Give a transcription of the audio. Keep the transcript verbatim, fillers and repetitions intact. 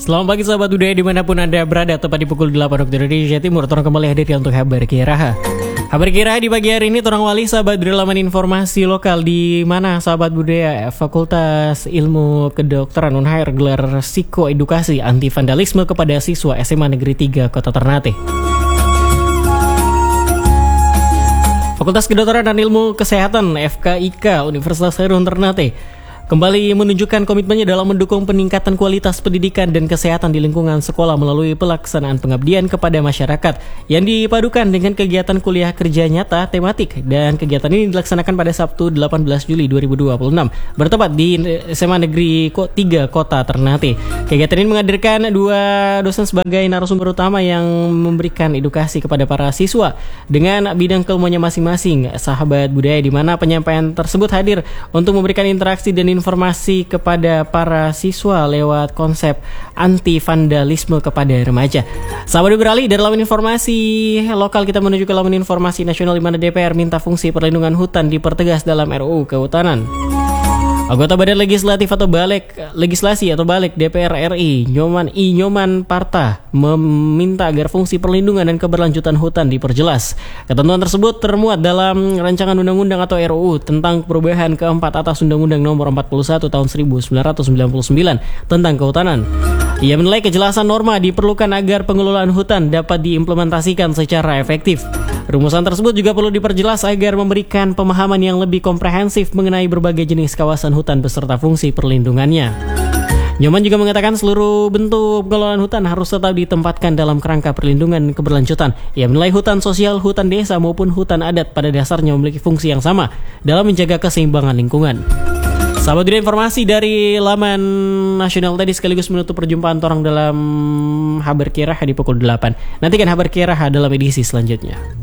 Selamat pagi sahabat budaya dimanapun Anda berada, tepat di pukul delapan waktu Indonesia Timur. Torang kembali hadir untuk Habar Kiraha. Habar Kiraha di pagi hari ini Torang Wali sahabat berlaman informasi lokal di mana sahabat budaya Fakultas Ilmu Kedokteran Unhair gelar psikoedukasi anti vandalisme kepada siswa S M A Negeri tiga Kota Ternate. Fakultas Kedokteran dan Ilmu Kesehatan F K I K Universitas Khairul Ternate kembali menunjukkan komitmennya dalam mendukung peningkatan kualitas pendidikan dan kesehatan di lingkungan sekolah melalui pelaksanaan pengabdian kepada masyarakat yang dipadukan dengan kegiatan kuliah kerja nyata tematik, dan kegiatan ini dilaksanakan pada Sabtu delapan belas Juli dua ribu dua puluh enam bertempat di S M A Negeri tiga Kota Ternate. Kegiatan ini menghadirkan dua dosen sebagai narasumber utama yang memberikan edukasi kepada para siswa dengan bidang keilmuannya masing-masing sahabat budaya, di mana penyampaian tersebut hadir untuk memberikan interaksi dan informasi kepada para siswa lewat konsep anti vandalisme kepada remaja. Sahabat beralih dari laman informasi lokal, kita menuju ke laman informasi nasional, di mana D P R minta fungsi perlindungan hutan dipertegas dalam R U Kehutanan. Anggota Badan Legislatif atau Balik Legislasi atau Balik D P R R I Nyoman I Nyoman Parta meminta agar fungsi perlindungan dan keberlanjutan hutan diperjelas. Ketentuan tersebut termuat dalam rancangan undang-undang atau R U U tentang perubahan keempat atas Undang-Undang Nomor empat puluh satu Tahun seribu sembilan ratus sembilan puluh sembilan tentang kehutanan. Ia menilai kejelasan norma diperlukan agar pengelolaan hutan dapat diimplementasikan secara efektif. Rumusan tersebut juga perlu diperjelas agar memberikan pemahaman yang lebih komprehensif mengenai berbagai jenis kawasan hutan beserta fungsi perlindungannya. Nyoman juga mengatakan seluruh bentuk pengelolaan hutan harus tetap ditempatkan dalam kerangka perlindungan keberlanjutan. Ia menilai hutan sosial, hutan desa maupun hutan adat pada dasarnya memiliki fungsi yang sama dalam menjaga keseimbangan lingkungan. Sahabat dari informasi dari laman nasional tadi sekaligus menutup perjumpaan orang dalam Habar Kiraha di pukul delapan. Nantikan Habar Kiraha dalam edisi selanjutnya.